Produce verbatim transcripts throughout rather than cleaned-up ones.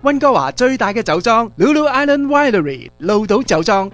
溫哥華最大嘅酒莊 Lulu Island Winery 鹿島酒莊。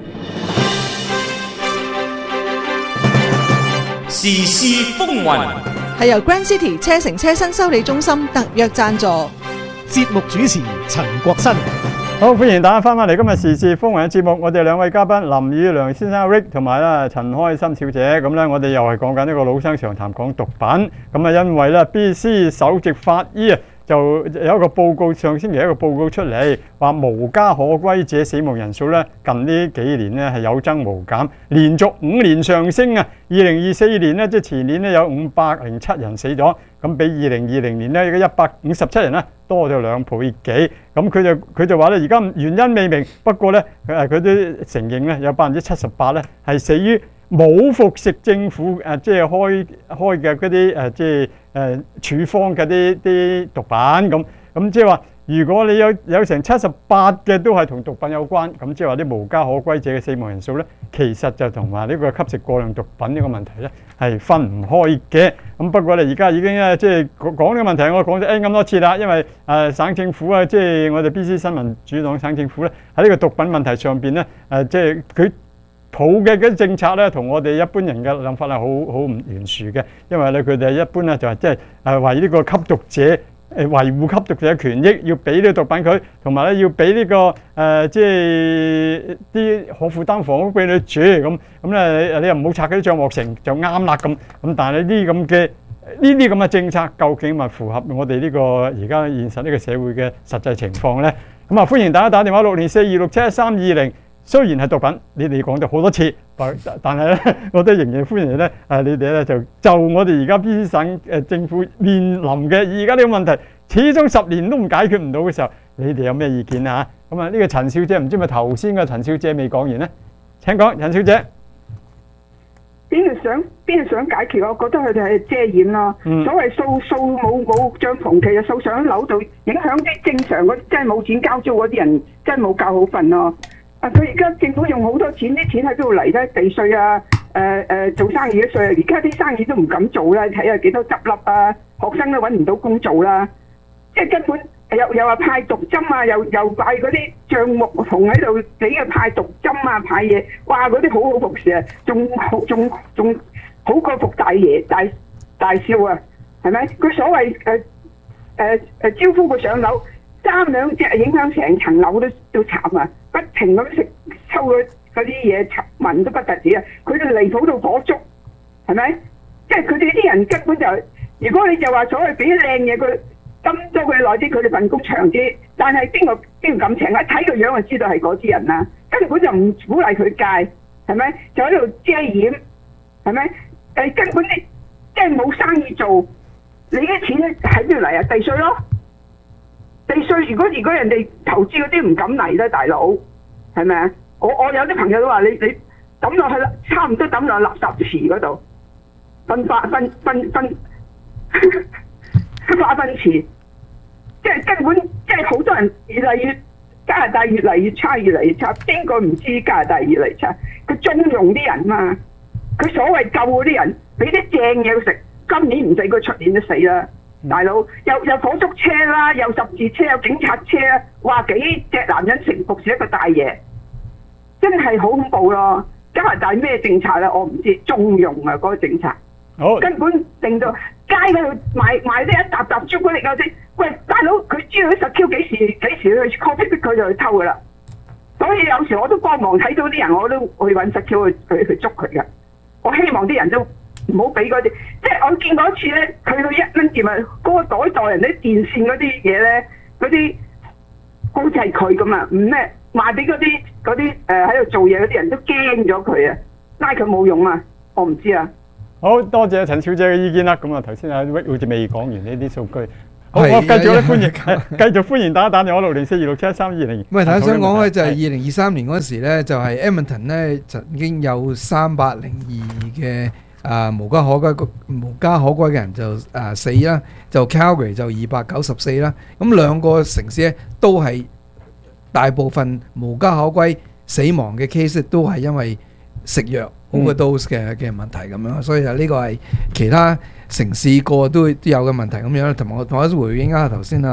時事風雲係由 Grand City 車城車新修理中心特約贊助。 節目主持陳國新。 好，歡迎大家翻返嚟今日時事風雲嘅節目。我哋兩位嘉賓林宇良先生 Rick 同埋咧陳開心小姐。咁咧，我哋又係講緊呢個老生常談講毒品。咁啊，因為咧 B C 首席法醫啊，就有一個報告，上星期一個報告出嚟，話無家可歸者死亡人數咧近呢幾年咧係有增無減，連續五年上升啊！二零二四年咧，即係前年咧有五百零七人死咗，咁比二零二零年咧一百五十七人咧多咗兩倍幾。咁佢就佢就話咧，而家原因未明，不過咧佢佢都承認咧有百分之七十八咧係死於冇服食政府誒即係開開嘅嗰啲誒即係誒處方嘅啲啲毒品咁。咁即係話，如果你有有成七十八嘅都係同毒品有關，咁即係話啲無家可歸者嘅死亡人數咧，其實就同埋呢個吸食過量毒品呢個問題咧係分唔開嘅。咁不過咧，而家已經咧即係講呢個問題，我講咗 N 咁多次啦，因為誒、呃、省政府啊，即係我哋 B C 新民主黨省政府咧喺呢個毒品問題上邊咧誒，即係佢抱嘅嗰啲政策咧，同我哋一般人嘅諗法係好好唔懸殊嘅，因為咧佢哋一般咧就係即係誒為呢個吸毒者。誒維護吸毒者嘅權益，要俾呢個毒品佢，同埋咧要俾呢、這個誒、呃、即係啲可負擔房屋俾你住，咁咁咧你你又唔好拆嗰啲帳幕城就啱啦咁。咁但係呢啲咁嘅呢啲咁嘅政策，究竟咪符合我哋呢、這個而家現實呢個社會嘅實際情況咧？咁啊，歡迎大家打電話六零四二六七一三二零。雖然係毒品，你哋講咗好多次，但但係咧，我都仍然歡迎咧。誒，你哋咧就就我哋而家 B C 省誒政府面臨嘅而家呢個問題，始終十年都唔解決唔到嘅時候，你哋有咩意見啊？咁啊，呢個陳小姐唔知咪頭先嘅陳小姐未講完咧？請講，陳小姐。 邊度想邊度想解決？我覺得佢哋係遮掩咯。嗯、所謂掃掃冇冇帳篷，其實掃上樓度，影響啲正常嗰真係冇錢交租嗰啲人，真係冇覺好瞓咯。啊！佢而家政府用好多錢，啲錢喺邊度嚟咧？地稅啊，誒、呃、誒、呃、做生意嘅稅啊，而家啲生意都唔敢做啦，睇下幾多執笠啊！學生都揾唔到工做啦，即係根本又又話派毒針啊，又又派嗰啲橡木桶喺度俾佢派毒針啊，派嘢，哇！嗰啲好好服侍啊，仲好仲仲好過服大爺大大少啊，係咪？佢所謂誒誒誒招呼佢上樓。三兩隻影響成層樓都都慘啊！不停咁食抽嗰啲嘢，聞都不特止啊！佢哋離譜到火燭，係咪？即係佢哋啲人根本就，如果你就話所謂俾靚嘢佢，金多佢耐啲，佢哋份工長啲。但係邊個邊個咁請？一睇個樣就知道係嗰啲人啦。根本就唔鼓勵佢戒，係咪？就喺度遮掩，係咪？誒根本你即係冇生意做，你啲錢喺邊度嚟啊？地稅咯。地稅，如果如果人哋投資嗰啲唔敢嚟咧，大佬係咪啊？我我有啲朋友都話你你抌落去啦，差唔多抌落垃圾池嗰度，分化分分分化糞池，即係根本即係好多人越嚟越加拿大越嚟越差，越嚟越差。邊個唔知加拿大越嚟越差？佢縱容啲人嘛，佢所謂救嗰啲人，俾啲正嘢佢食，今年唔死，佢出年就死啦。大佬又又火燭車啦，又十字車，有警察車，話幾隻男人成服侍一個大爺，真係好恐怖咯！加拿大咩政策咧？我唔知，縱容啊嗰、那個政策， 好根本令到街嗰度賣賣啲一沓沓朱古力嗰啲，喂大佬佢知道啲十 Q 幾時幾時去 copy 逼佢就去偷噶啦，所以有時我都幫忙睇到啲人，我都去揾十 Q 去去去捉佢噶。我希望啲人都唔好俾嗰啲，即係我見過一次咧，去到一蚊店啊，嗰、那個袋袋人啲電線嗰啲嘢咧，嗰啲好似係佢咁啊，唔咩賣俾嗰啲嗰啲誒喺度做嘢嗰啲人都驚咗佢啊，拉佢冇用啊，我唔知啊。 好多謝陳小姐嘅意見啦。咁啊，頭先阿 Rick 好似未講完呢啲數據。好，我繼續咧歡迎，繼續歡迎大家打電話六零四二六七一三二零。 唔係，頭先想講咧就係二零二三年嗰陣時咧，就係 Edmonton 咧曾經有三百零二嘅。啊，無家可歸無家可歸嘅人就啊死啦，就 Calgary 就二百九十四啦。咁兩個城市咧都係大部分無家可歸死亡嘅 case 都係因為食藥 overdose 嘅嘅問題咁樣，所以就呢個係其他城市個都都有嘅問題咁樣。同埋我同我回應下頭先啊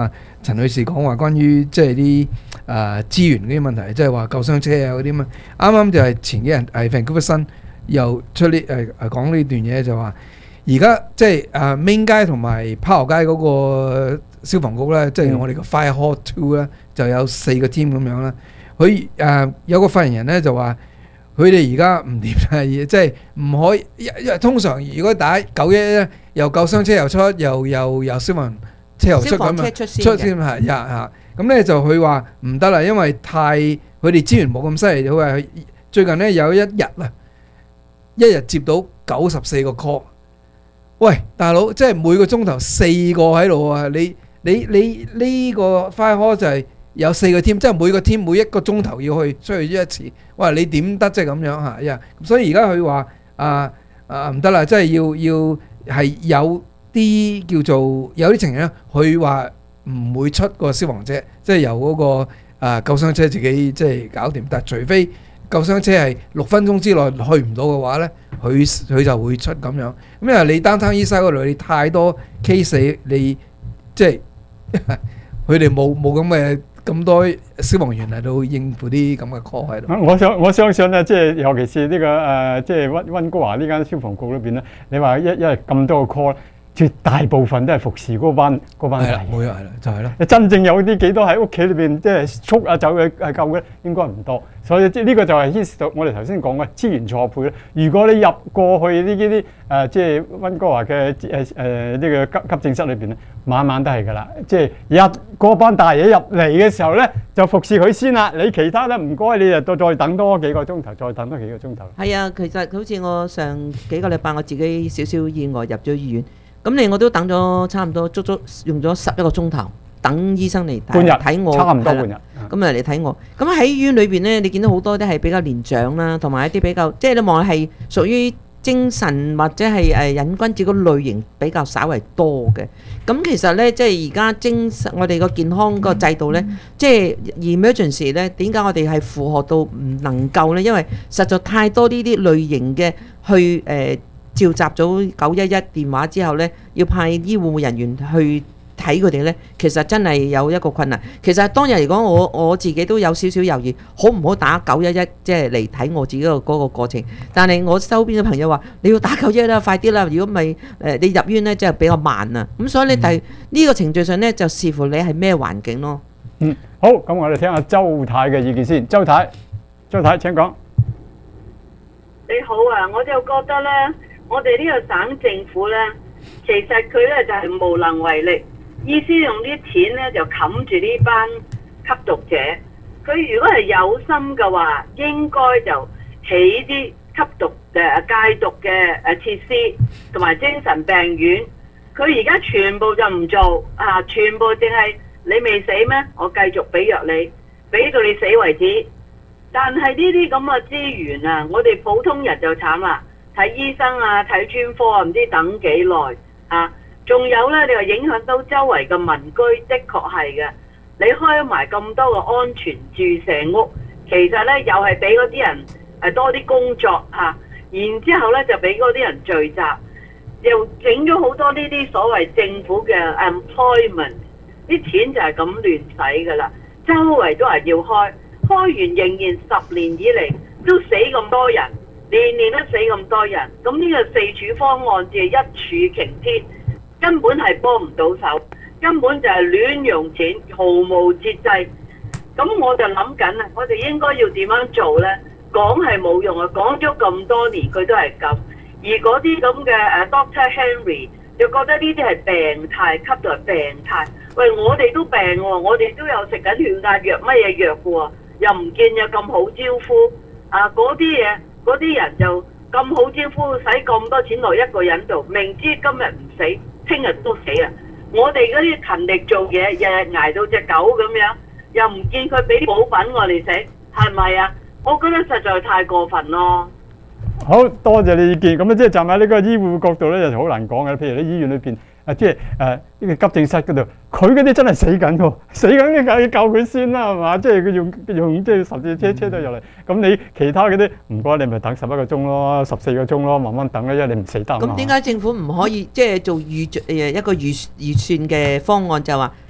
陳女士講話關於即係啲誒資源嗰啲問題，即係話救傷車啊嗰啲嘛。啱啱就係前幾日係 Vancouver Sun又出呢誒誒講呢段嘢，就話而家即係誒 Main 街同埋Powell街嗰個消防局咧，即係我哋個 Fire Hall Two 咧，就有四個 team 咁樣啦。佢誒有個發言人咧就話。佢哋而家唔掂啦，即係唔可以，因為通常如果打九一一咧，又救傷車又出，又又又消防車又出咁啊，出先係呀嚇。咁咧就佢話唔得啦，因為太佢哋資源冇咁犀利。佢話佢最近咧有一日啊，一日接到九十四個 call。喂，大佬，即係每個鐘頭四個喺度啊！你你你呢個 fire hall 就係。有四個 team，即係每個 team 每一個鐘頭要去出去一次。哇！你點得即係咁樣嚇呀？所以而家佢話啊啊唔得啦，即係要要係有啲叫做有啲情形咧，佢話唔會出個消防車，即係由嗰個啊救傷車自己即係搞掂。但係除非救傷車係六分鐘之內去唔到嘅話咧，佢佢就會出咁樣。咁因為你單單醫生嗰度你太多 case，你即係佢哋冇冇咁嘅。咁多消防員嚟到應付啲咁嘅 call 喺度。 我想我相信咧，即係尤其是呢、這個誒、呃，即係溫溫哥華呢間消防局裏邊咧，你話一一日咁多個 call，絕大部分都係服侍嗰班嗰班人。 冇錯，係啦，就係、是、咯。 真正有啲幾多喺屋企裏邊即係速啊走嘅係救嘅，應該唔多。所以即係呢個就係牽涉到我哋頭先講嘅資源錯配咧。如果你入過去呢啲啲誒，即係溫哥華嘅誒誒呢個急急症室裏邊咧，晚晚都係㗎啦。即係入嗰班大嘢入嚟嘅時候咧，就服侍佢先啦。你其他咧唔該，你就再等多幾個鐘頭，再等多幾個鐘頭。 係啊，其實好似我上幾個禮拜我自己少少意外入咗醫院，咁你我都等咗差唔多足足用咗十一個鐘頭。等醫生嚟睇我， 差唔多半日。 咁啊嚟睇我。咁喺醫院裏邊咧，你見到好多都係比較年長啦，同埋一啲比較，即係你望係屬於精神或者係誒癮君子嗰類型比較稍為多嘅。咁其實咧，即係而家精神我哋個健康個制度咧，嗯、即係 emergency 咧，點解我哋係負荷到唔能夠咧？因為實在太多呢啲類型嘅去誒、呃、召集咗九一一電話之後咧，要派醫護人員去。睇佢哋呢，其實真係有一個困難。其實當日嚟講，我我自己都有少少猶豫，好唔好打九一一，即係嚟睇我自己個嗰個過程。但係我周邊嘅朋友話：你要打九一一啦，快啲啦！如果唔係誒，你入院呢，即係比較慢啊。咁所以你第呢個程序上呢，就視乎你係咩環境咯。 嗯，好，咁我哋聽下周太嘅意見先。周太，周太請講。 你好啊，我就覺得呢，我哋呢個省政府呢，其實佢呢就係無能為力。意思用啲錢咧就冚住呢班吸毒者，佢如果係有心嘅話，應該就起啲吸毒誒戒毒嘅誒設施同埋精神病院。佢而家全部就唔做啊，全部淨係你未死咩？我繼續俾藥你，俾到你死為止。但係呢啲咁嘅資源啊，我哋普通人就慘啦，睇醫生啊，睇專科啊，唔知等幾耐啊！仲有咧，你話影響到周圍嘅民居，的確係嘅。你開埋咁多個安全注射屋，其實咧又係俾嗰啲人誒多啲工作嚇、啊，然之後咧就俾嗰啲人聚集，又整咗好多呢啲所謂政府嘅 employment， 啲錢就係咁亂使噶啦。周圍都係要開，開完仍然十年以嚟都死咁多人，年年都死咁多人。咁呢個四處方案就係一柱擎天。根本係幫唔到手，根本就係亂用錢，毫無節制。咁我就諗緊啦，我哋應該要點樣做呢？講係冇用啊，講咗咁多年佢都係咁。而嗰啲咁嘅誒 Doctor Henry 就覺得呢啲係病態，吸毒係病態。喂，我哋都病喎，我哋都有食緊血壓藥乜嘢藥嘅喎，又唔見有咁好招呼。啊，嗰啲嘢，嗰啲人就咁好招呼，使咁多錢落一個人度，明知今日唔死，聽日都死啊！我哋嗰啲勤力做嘢，日日捱到隻狗咁樣，又唔見佢俾啲補品我哋食，係咪啊？我覺得實在太過分咯。 好多謝你意見。咁啊，即係站喺呢個醫護角度咧，就好難講嘅。譬如喺醫院裏邊啊，即係誒呢個急症室嗰度，佢嗰啲真係死緊喎，死緊你梗係救佢先啦，係嘛？即係佢用用即係十字車車到入嚟。咁你其他嗰啲唔該，你咪等十一個鐘咯，十四個鐘咯，慢慢等啦，因為你唔死得。 咁點解政府唔可以即係做預誒一個預預算嘅方案，就話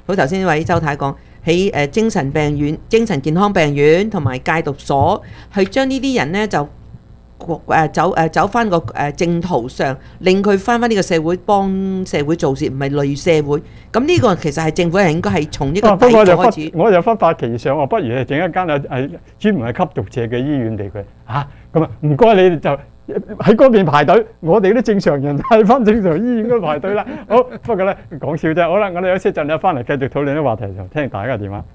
好頭先呢位周太講喺誒精神病院、精神健康病院同埋戒毒所，去將呢啲人呢就誒走誒走翻個誒正途上，令佢翻翻呢個社會幫社會做事，唔係累社會。咁呢個其實係政府係應該係從呢個底開始。 我就忽發奇想，我不如係整一間係專門係吸毒者嘅醫院俾佢嚇。咁啊，唔該你哋就喺嗰邊排隊，我哋啲正常人喺翻正常醫院嗰度排隊啦。好，不過咧講笑啫。好啦，我哋有些陣咧翻嚟繼續討論啲話題，就聽大家嘅電話。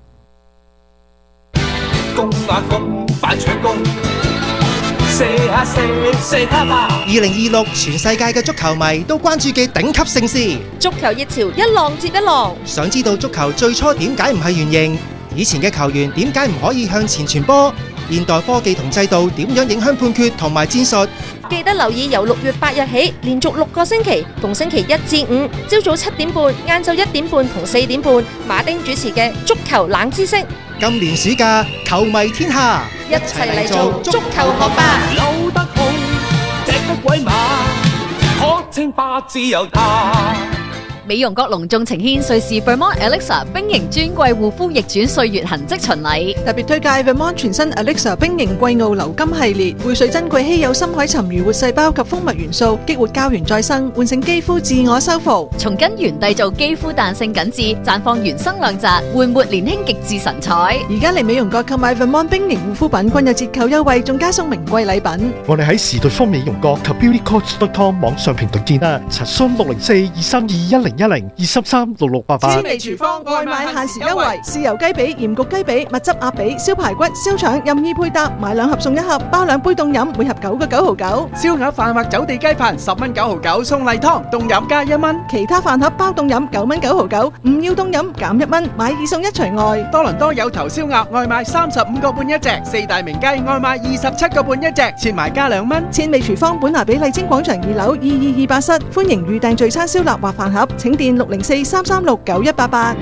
公啊公，快搶攻！射下射，射下吧！ 二零二六全世界嘅足球迷都關注嘅頂級盛事， 足球熱潮一浪接一浪。 想知道足球最初點解唔係圓形？以前嘅球員點解唔可以向前傳波？現代科技同制度點樣影響判決同埋戰術？ 記得留意由六月八日起，連續六個星期，逢星期一至五，朝早七點半、晏晝一點半同四點半，馬丁主持嘅足球冷知識。 今年暑假，球迷天下， 一齊嚟做足球學霸。 扭得好，隻得鬼馬，可稱霸自由他。 美容閣隆重呈獻瑞士 Vermont Elixir 冰凝專櫃護膚逆轉歲月痕跡巡禮， 特別推介 Vermont 全新 Elixir 冰凝季奧流金系列，匯萃珍貴稀有深海沉魚活細胞及蜂蜜元素，激活膠原再生，喚醒肌膚自我修復， 從根源締造肌膚彈性緊緻，綻放原生亮澤，煥活年輕極致神采。 而家嚟美容閣購買 Vermont 冰凝護膚品均有折扣優惠，仲加送名貴禮品。 我哋喺時代方美容閣及 beauty coach dot com 網上平台見啦，查詢六零四二三二一零一零二三三六六八八。 千味廚房外賣限時優惠，豉油雞髀、鹽焗雞髀、蜜汁鴨髀、燒排骨、燒腸任意配搭，買兩盒送一盒，包兩杯凍飲，每盒九個九毫九。 燒鴨飯或走地雞飯十蚊九毫九，送例湯凍飲加一蚊。 其他飯盒包凍飲九蚊九毫九，唔要凍飲減一蚊，買二送一除外。 多倫多有頭燒鴨外賣三十五個半一隻，四大名雞外賣二十七個半一隻，切埋加兩蚊。 千味廚房本拿比麗晶廣場二樓二二二八室，歡迎預訂聚餐燒臘或飯盒，請電六零四三三六九一八八。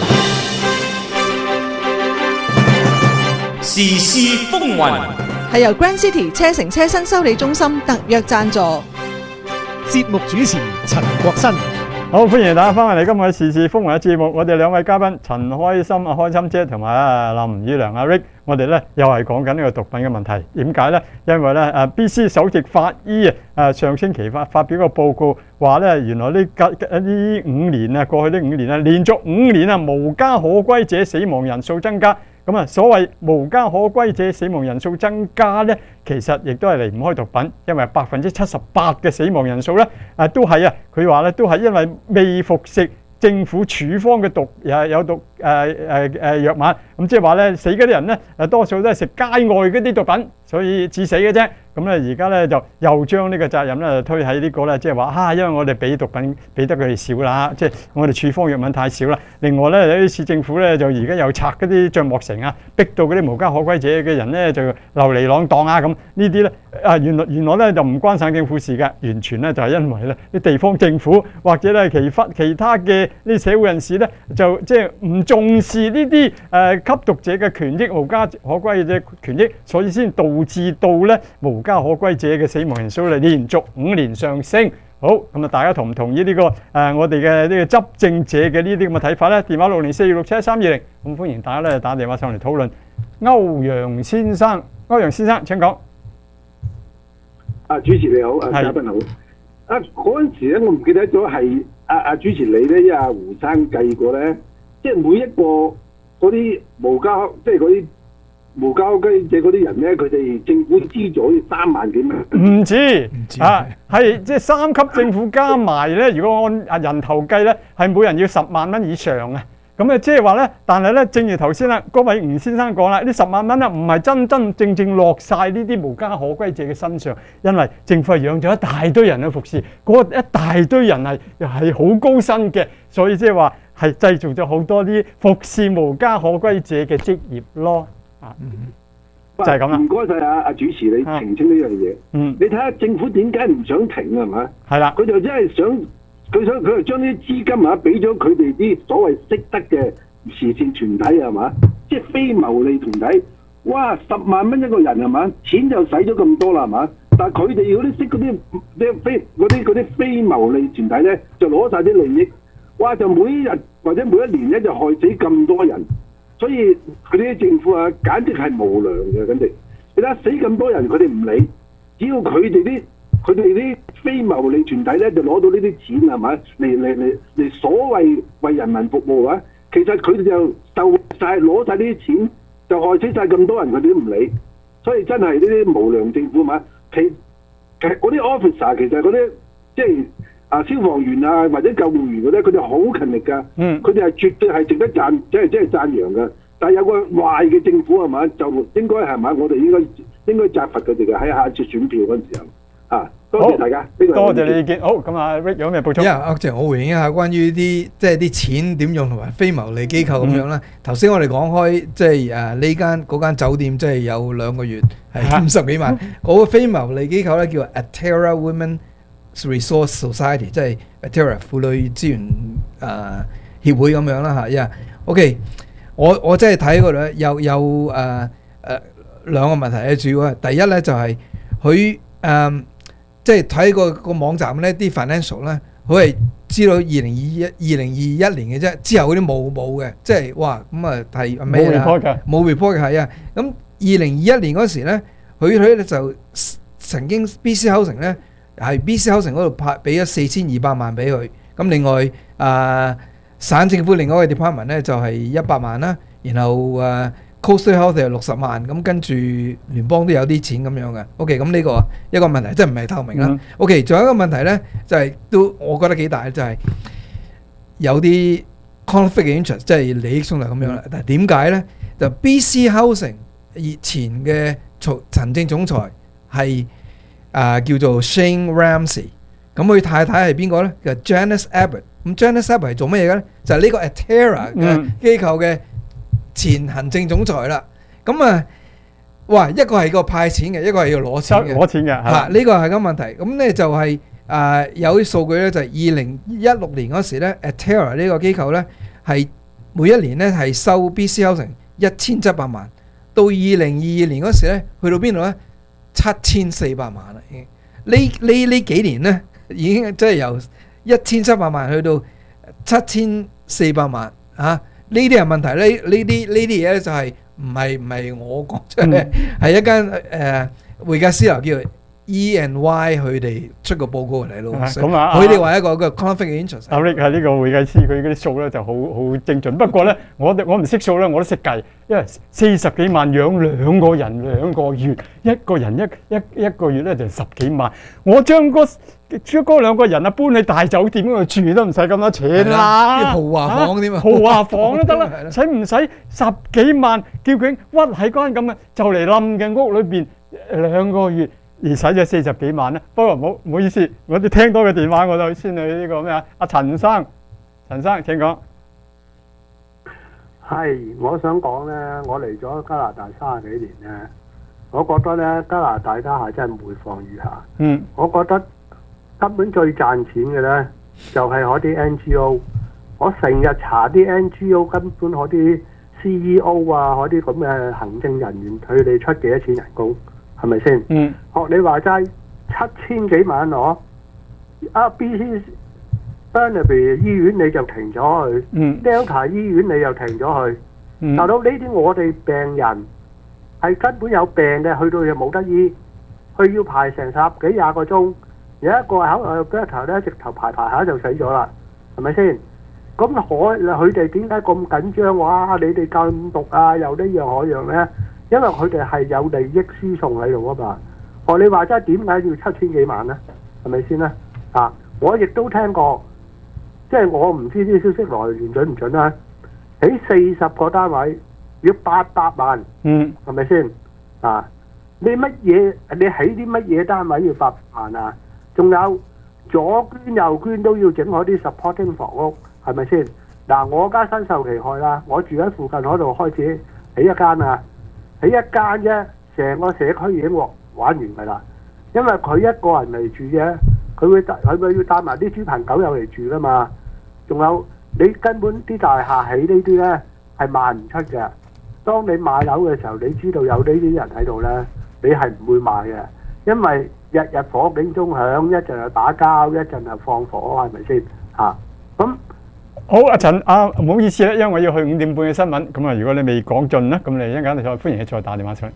時事風雲係由 Grand City 車城車新修理中心特約贊助。 節目主持陳國新。 好，歡迎大家翻嚟今日嘅時事風雲嘅節目。我哋兩位嘉賓陳開心阿開心姐同埋啊林宇良阿 Rick， 我哋咧又係講緊呢個毒品嘅問題。點解咧？因為咧誒 B C 首席法醫啊誒上星期發發表個報告，話咧原來呢隔呢五年啊過去呢五年啊連續五年啊無家可歸者死亡人數增加。咁啊，所謂無家可歸者死亡人數增加咧，其實亦都係離唔開毒品，因為百分之七十八嘅死亡人數咧，啊都係啊，佢話咧都係因為未服食政府處方嘅毒有有毒誒誒誒藥物，咁即係話咧死嗰啲人咧，誒多數都係食街外嗰啲毒品，所以致死嘅啫。咁咧而家咧就又將呢個責任咧推喺呢個咧，即係話啊，因為我哋俾毒品俾得佢哋少啦，即係我哋處方藥物太少啦。另外咧，有啲市政府咧就而家又拆嗰啲帳幕城啊，逼到嗰啲無家可歸者嘅人咧就流離浪蕩啊咁。呢啲咧啊原來原來咧就唔關省政府事嘅，完全咧就係因為咧啲地方政府或者咧其他其他嘅呢社會人士咧就即係唔重視呢啲誒吸毒者嘅權益、無家可歸者權益，所以先導致到咧無無家可歸者嘅死亡人數嚟連續五年上升。好，咁啊，大家同唔同意呢、這個誒、呃、我哋嘅呢個執政者嘅呢啲咁嘅睇法咧？電話六零四二六七一三二零，咁歡迎大家咧打電話上嚟討論。歐陽先生，歐陽先生請講。 啊，主持你好，啊嘉賓好。啊嗰陣時咧，我唔記得咗係阿阿主持你咧，因為阿胡生計過咧，即係每一個嗰啲無家，即係嗰啲。無家可歸者嗰啲人咧，佢哋政府資助三萬幾蚊。唔止，唔止啊，係即係三級政府加埋咧。如果按啊人頭計咧，係每人要十萬蚊以上啊。咁啊，即係話咧，但係咧，正如頭先啦，嗰位吳先生講啦，呢十萬蚊啊，唔係真真正正落晒呢啲無家可歸者嘅身上，因為政府係養咗一大堆人去服侍，嗰一大堆人係係好高薪嘅，所以即係話係製造咗好多啲服侍無家可歸者嘅職業咯。啊，就係咁啦。唔該晒啊，阿主持你澄清呢樣嘢。嗯，你睇下政府點解唔想停啊？係咪？係啦，佢就真係想，佢想佢就將啲資金啊，俾咗佢哋啲所謂識得嘅慈善團體係嘛，即係非牟利團體。哇，十萬蚊一個人係嘛，錢就使咗咁多啦係嘛，但係佢哋嗰啲識嗰啲啲非嗰啲嗰啲非牟利團體咧，就攞晒啲利益。哇！就每日或者每一年咧就害死咁多人，所以佢哋啲政府啊，簡直係無良嘅，簡直。你睇下死咁多人，佢哋唔理，只要佢哋啲佢哋啲非牟利團體咧就攞到呢啲錢係咪？嚟嚟嚟嚟所謂為人民服務啊，其實佢哋就受晒攞晒呢啲錢，就害死晒咁多人，佢哋都唔理。所以真係呢啲無良政府嘛，其其實嗰啲 officer 其實嗰啲即係啊消防員啊或者救護員嗰啲，佢哋好勤力㗎，佢哋係絕對係值得讚，即係即係讚揚㗎。但係有個壞嘅政府係嘛，就應該係嘛，我哋應該應該責罰佢哋嘅喺下次選票嗰陣時候啊。多謝大家， 多謝你意見。好，咁啊 Rick 有咩補充？ 因為阿鄭，我回應一下關於啲即係啲錢點用同埋非牟利機構咁樣啦。頭先我哋講開即係誒呢間嗰間酒店，即係有兩個月係五十幾萬。嗰個非牟利機構咧叫 Atera Women Resource Society， 即係 Atera 婦女資源誒協會咁樣啦嚇。呀 ，OK，我我真係睇嗰度咧有有誒誒兩個問題咧，主要係第一咧就係佢誒。即係睇個個網站咧，啲 financial 咧，佢係知道二零二一、二零二一年嘅啫，之後嗰啲冇冇嘅，即係哇咁啊係咩啦？冇 report 嘅，冇 report 嘅係啊。咁二零二一年嗰時咧，佢佢咧就曾經 B C Housing 咧係 B C Housing 嗰度派俾咗四千二百萬俾佢。咁另外啊、呃，省政府另外一個 department 咧就係一百萬啦，然後誒。呃Coastal Health 係六十萬，咁跟住聯邦都有啲錢咁樣嘅。OK，咁呢個一個問題，即係唔係透明啦。OK，仲有一個問題咧，就係都我覺得幾大，就係有啲 conflict interest，即係利益衝突咁樣啦。但係點解咧？就 B C Housing 以前嘅行政總裁係啊叫做 Shane Ramsey，咁佢太太係邊個咧？就 Janice Abbott。咁 Janice Abbott 係做乜嘢嘅咧？就係呢個 Atera 嘅機構嘅前行政總裁啦，咁啊，哇！一個係個派錢嘅，一個係要攞錢嘅， 攞錢嘅嚇，呢個係個問題。咁咧就係誒有啲數據咧，就係二零一六年嗰時咧 ，Atera 呢個機構咧係每一年咧係收 B C Housing一千七百萬，到二零二二年嗰時咧去到邊度咧？七千四百萬啦，已經呢呢呢幾年咧已經即係由一千七百萬去到七千四百萬嚇。呢啲係問題，呢呢啲呢啲嘢咧就係唔係唔係我講出嚟，係一間誒會計師樓叫 E and Y 佢哋出個報告嚟咯。咁啊，佢哋話一個個 conflict interest。阿 Rick 係呢個會計師，佢嗰啲數咧就好好精準。不過咧，我我唔識數咧，我都識計，因為四十幾萬養兩個人兩個月，一個人一一一個月咧就十幾萬。我將嗰將嗰兩個人啊搬去大酒店嗰度住都唔使咁多錢啦， 啲豪華房添啊， 豪華房都得啦，使唔使十幾萬叫佢屈喺嗰間咁嘅就嚟冧嘅屋裏邊兩個月？而使咗四十幾萬咧，不過唔好唔好意思，我哋聽到嘅電話我就先去呢個咩啊？阿陳生，陳生請講。 係，我想講咧，我嚟咗加拿大三十幾年咧，我覺得咧加拿大家下真係每況愈下。 嗯， 我覺得根本最賺錢嘅咧就係嗰啲 N G O。我成日查啲 N G O，根本嗰啲 C E O 啊，嗰啲咁嘅行政人員，佢哋出幾多錢人工？係咪先？ 嗯， 學你話齋七千幾萬攞，啊 B C Burnaby 醫院你就停咗佢， 嗯 Delta 醫院你又停咗佢， 嗯， 大佬呢啲我哋病人係根本有病嘅，去到又冇得醫，佢要排成十幾廿個鐘，有一個喺 Alberta 咧直頭排排下就死咗啦，係咪先？咁可佢哋點解咁緊張？哇！你哋禁毒啊，又呢樣嗰樣咧？因為佢哋係有利益輸送喺度啊嘛，學你話齋點解要七千幾萬呢？係咪先呢？啊，我亦都聽過，即係我唔知啲消息來源準唔準啦。喺四十個單位要八百萬， 嗯， 係咪先？啊，你乜嘢？你起啲乜嘢單位要八百萬啊？仲有左捐右捐都要整嗰啲 supporting 房屋，係咪先？嗱，我家身受其害啦，我住喺附近嗰度開始起一間啊。喺一間啫，成個社區已經玩完㗎啦。因為佢一個人嚟住啫，佢會帶佢咪要帶埋啲豬朋狗友嚟住㗎嘛。仲有你根本啲大廈起呢啲咧係賣唔出嘅。當你買樓嘅時候，你知道有呢啲人喺度咧，你係唔會買嘅，因為日日火警鐘響，一陣又打交，一陣又放火，係咪先嚇？咁好，阿陳啊，唔好意思咧，因為我要去五點半嘅新聞，咁啊，如果你未講盡咧，咁你一陣間你再歡迎你再打電話上嚟。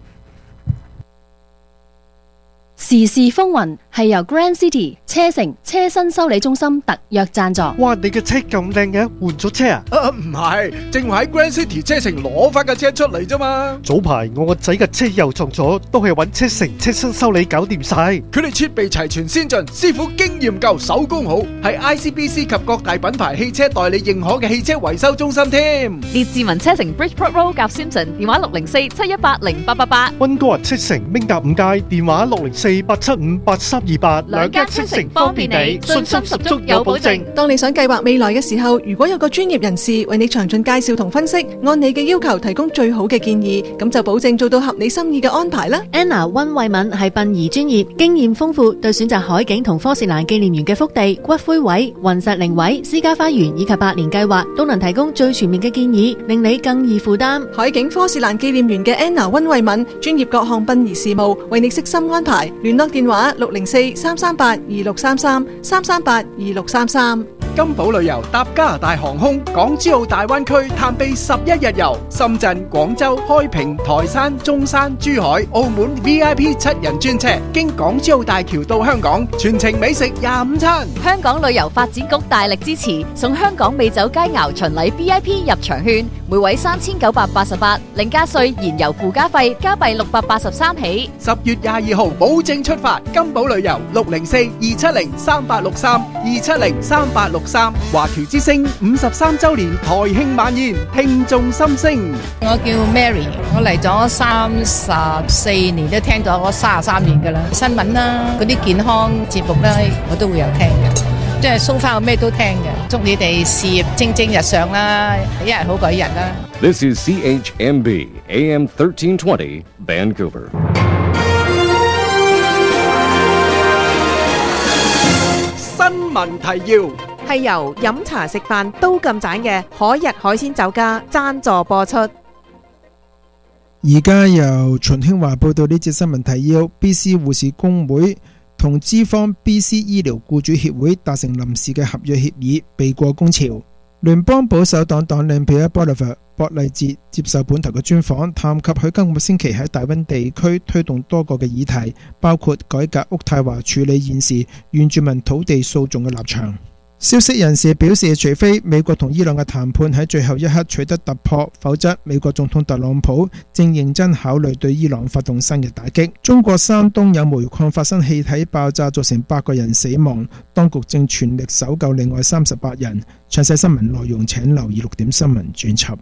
時事風雲係由 Grand City 車城車身修理中心特約贊助。 哇！你嘅車咁靚嘅，換咗車啊？ 啊，唔係，正話喺 Grand City 車城攞翻架車出嚟啫嘛。 早排我個仔嘅車又撞咗，都係揾車城車身修理搞掂晒。 佢哋設備齊全先進，師傅經驗夠，手工好，係 I C B C 及各大品牌汽車代理認可嘅汽車維修中心添。 列治文車城 Bridgeport Road 夾 Simpson， 電話六零四七一八零八八八。 溫哥華車城明達五街，電話六零四八七五八三二八。 兩間車城方便你，信心十足有保證。 當你想計劃未來嘅時候，如果有個專業人士為你詳盡介紹同分析，按你嘅要求提供最好嘅建議，咁就保證做到合你心意嘅安排啦。 Anna 溫慧敏係殯儀專業，經驗豐富，對選擇海景同科士蘭紀念園嘅福地、骨灰位、雲石靈位、私家花園以及百年計劃，都能提供最全面嘅建議，令你更易負擔。 海景科士蘭紀念園嘅 Anna 溫慧敏，專業各項殯儀事務，為你悉心安排。聯絡電話六零四三三八二六三三三三八二六三三。 金寶旅遊搭加拿大航空港珠澳大灣區探秘十一日遊，深圳、廣州、開平、台山、中山、珠海、澳門 V I P 七人專車，經港珠澳大橋到香港，全程美食廿五餐。 香港旅遊發展局大力支持，送香港美酒佳肴巡禮 V I P 入場券，每位三千九百八十八，另加稅燃油附加費加幣六百八十三起。 十月廿二號保證出發，金寶旅遊六零四二七零三八六三二七零三八六三。華僑之聲五十三週年台慶晚宴，聽眾心聲。 我叫 Mary， 我嚟咗三十四年，都聽咗我三十三年噶啦。新聞啦，嗰啲健康節目啦，我都會有聽嘅。即係 so far 我咩都聽嘅。祝你哋事業蒸蒸日上啦，一日好過一日啦。 This is C H M B A M thirteen twenty Vancouver。 新聞提要。 係由飲茶食飯都咁盞嘅海逸海鮮酒家贊助播出。 而家由秦興華報道呢節新聞提要。 B C 護士工會同資方 B C 醫療僱主協會達成臨時嘅合約協議，避過工潮。聯邦保守黨黨領 Pierre Poilievre 博勵哲接受本台嘅專訪，談及佢今個星期喺大溫地區推動多個嘅議題，包括改革渥太華處理現時原住民土地訴訟嘅立場。消息人士表示，除非美國同伊朗嘅談判喺最後一刻取得突破，否則美國總統特朗普正認真考慮對伊朗發動新嘅打擊。中國山東有煤礦發生氣體爆炸，造成八個人死亡，當局正全力搜救另外三十八人。詳細新聞內容請留意六點新聞專輯。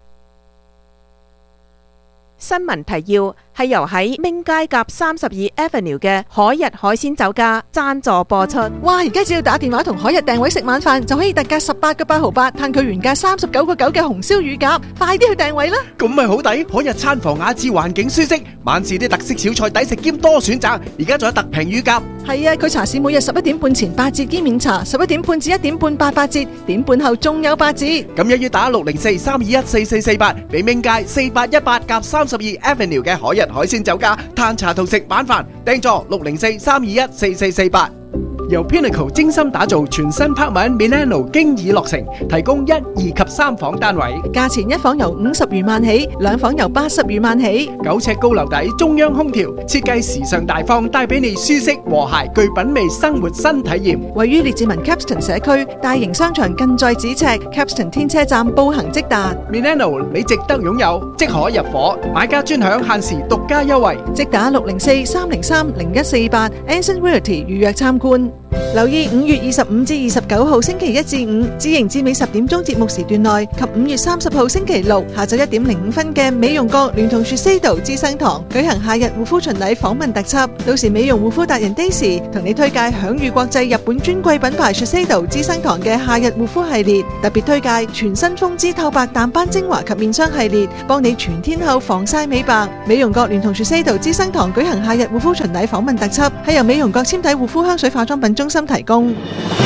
新聞提要係由喺明街夾三十二 Avenue 嘅海逸海鮮酒家贊助播出。 哇！而家只要打電話同海逸訂位食晚飯，就可以特價十八個八毫八，嘆佢原價三十九個九嘅紅燒乳鴿。快啲去訂位啦！ 咁咪好抵，海逸餐房雅致，環境舒適，晚市啲特色小菜抵食兼多選擇。而家仲有特平乳鴿。 係啊，佢茶市每日十一點半前八折兼免茶，十一點半至一點半八八折，點半後仲有八折。 咁又要打六零四三二一四四四八，俾明街四八一八夾三十二 Avenue 嘅海逸海鮮酒家嘆茶同食晚飯，訂座六零四三二一四四四八。由 Pinnacle 精心打造全新拍文 Milano 經已落成，提供一、二及三房單位， 價錢一房由五十餘萬起，兩房由八十餘萬起。 九尺高樓底，中央空調，設計時尚大方，帶俾你舒適和諧具品味生活新體驗。 位於列治文 Capston 社區，大型商場近在咫尺 ，Capston 天車站步行即達。 Milano 你值得擁有，即可入伙，買家專享限時獨家優惠， 即打六零四三零三零一四八 Anson Realty 預約參觀。留意五月二十五至二十九號星期一至五，至營至尾十點鐘節目時段內及五月三十號星期六下晝一點零五分嘅美容閣聯同 Shiseido 資生堂舉行夏日護膚巡禮訪問特輯，到時美容護膚達人 Daisy 同你推介享譽國際日本專櫃品牌 Shiseido 資生堂嘅夏日護膚系列，特別推介全新風姿透白淡斑精華及面霜系列，幫你全天候防曬美白。美容閣聯同 Shiseido 資生堂舉行夏日護膚巡禮訪問特輯，係由美容閣纖體護膚香水化妝品中心提供。